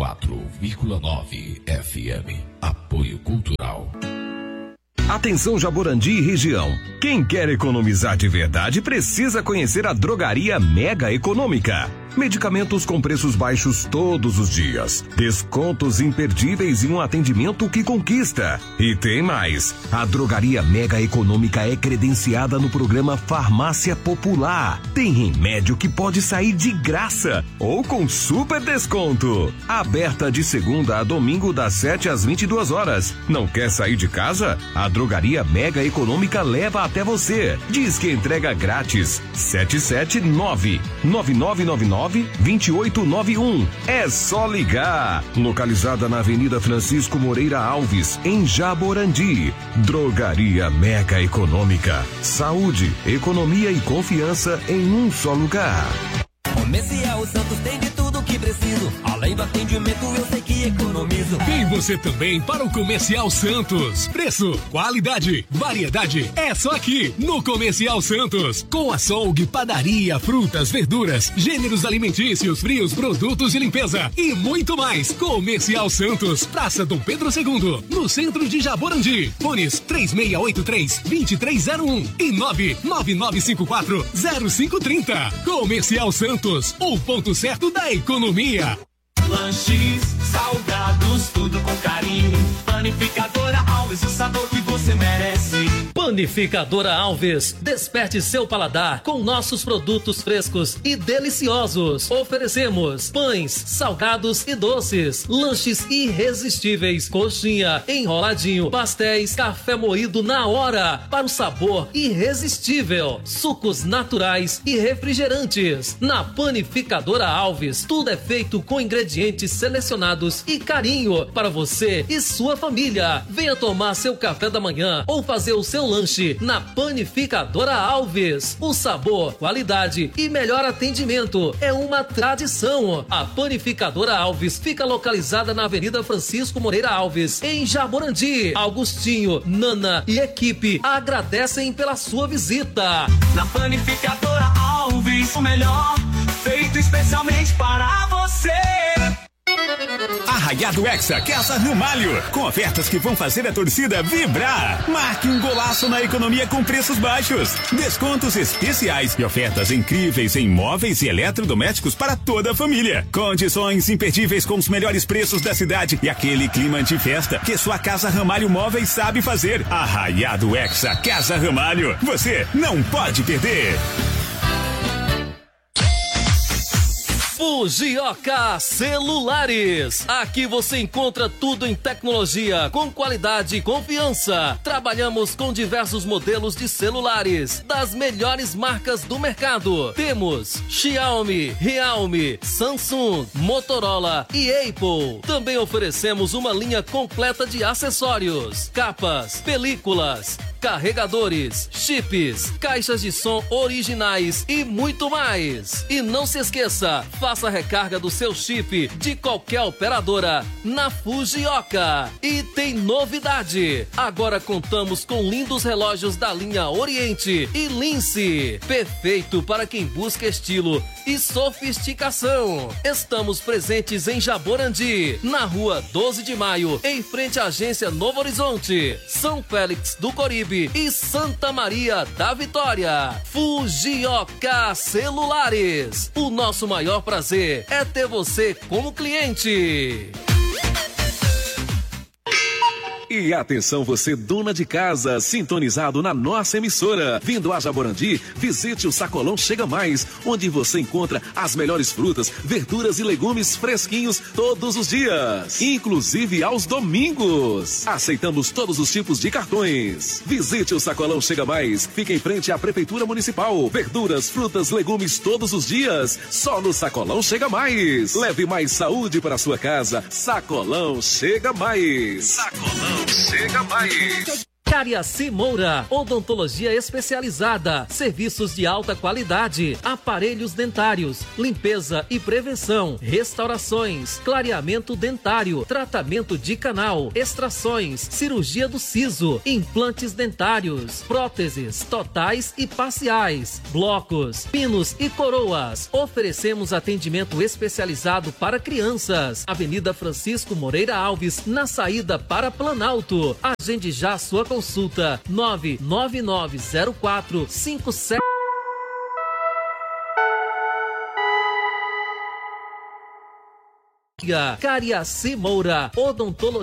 104,9 FM. Apoio Cultural. Atenção Jaborandi e região. Quem quer economizar de verdade precisa conhecer a Drogaria Mega Econômica. Medicamentos com preços baixos todos os dias. Descontos imperdíveis e um atendimento que conquista. E tem mais. A Drogaria Mega Econômica é credenciada no programa Farmácia Popular. Tem remédio que pode sair de graça ou com super desconto. Aberta de segunda a domingo das 7 às 22 horas. Não quer sair de casa? A Drogaria Mega Econômica leva até você. Diz que entrega grátis. 779-9999-2891. É só ligar. Localizada na Avenida Francisco Moreira Alves, em Jaborandi. Drogaria Mega Econômica. Saúde, economia e confiança em um só lugar. Comercial Santos tem de tudo que preciso. Além do atendimento, eu sei que economizo. Vem você também para o Comercial Santos. Preço, qualidade, variedade. É só aqui no Comercial Santos. Com açougue, padaria, frutas, verduras, gêneros alimentícios, frios, produtos de limpeza e muito mais. Comercial Santos, Praça Dom Pedro II, no centro de Jaborandi. Fones 3683-2301 e 99954-0530. Comercial Santos, o ponto certo da economia. Lanches, salgados, tudo com carinho. Panificadora Alves, o sabor que você merece. Panificadora Alves, desperte seu paladar com nossos produtos frescos e deliciosos. Oferecemos pães, salgados e doces, lanches irresistíveis, coxinha, enroladinho, pastéis, café moído na hora, para o sabor irresistível, sucos naturais e refrigerantes. Na Panificadora Alves, tudo é feito com ingredientes selecionados e carinho para você e sua família. Venha tomar seu café da manhã ou fazer o seu lanche na Panificadora Alves. O sabor, qualidade e melhor atendimento é uma tradição. A Panificadora Alves fica localizada na Avenida Francisco Moreira Alves, em Jaborandi. Augustinho, Nana e equipe agradecem pela sua visita. Na Panificadora Alves, o melhor feito especialmente para você. Arraiado Hexa Casa Ramalho, com ofertas que vão fazer a torcida vibrar. Marque um golaço na economia com preços baixos, descontos especiais e ofertas incríveis em móveis e eletrodomésticos para toda a família. Condições imperdíveis com os melhores preços da cidade e aquele clima de festa que sua Casa Ramalho Móveis sabe fazer. Arraiado Hexa Casa Ramalho, você não pode perder. Fujioka Celulares. Aqui você encontra tudo em tecnologia, com qualidade e confiança. Trabalhamos com diversos modelos de celulares, das melhores marcas do mercado. Temos Xiaomi, Realme, Samsung, Motorola e Apple. Também oferecemos uma linha completa de acessórios, capas, películas, carregadores, chips, caixas de som originais e muito mais. E não se esqueça, faça a recarga do seu chip de qualquer operadora na Fujioka. E tem novidade, agora contamos com lindos relógios da linha Oriente e Lince, perfeito para quem busca estilo e sofisticação. Estamos presentes em Jaborandi, na rua 12 de Maio, em frente à agência Novo Horizonte, São Félix do Coribe e Santa Maria da Vitória. Fujioka Celulares. O nosso maior prazer é ter você como cliente. E atenção você, dona de casa, sintonizado na nossa emissora. Vindo a Jaborandi, visite o Sacolão Chega Mais, onde você encontra as melhores frutas, verduras e legumes fresquinhos todos os dias, inclusive aos domingos. Aceitamos todos os tipos de cartões. Visite o Sacolão Chega Mais, fica em frente à Prefeitura Municipal. Verduras, frutas, legumes todos os dias, só no Sacolão Chega Mais. Leve mais saúde para a sua casa. Sacolão Chega Mais. Sacolão Chega Mais. Cariaci Moura, odontologia especializada, serviços de alta qualidade, aparelhos dentários, limpeza e prevenção, restaurações, clareamento dentário, tratamento de canal, extrações, cirurgia do siso, implantes dentários, próteses totais e parciais, blocos, pinos e coroas. Oferecemos atendimento especializado para crianças. Avenida Francisco Moreira Alves, na saída para Planalto. Agende já sua consulta 9990457. Cariaci Moura, odontologia